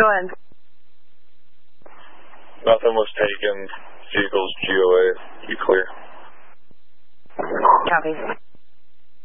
Go ahead. Nothing was taken. Vehicle's GOA. You clear. Copy.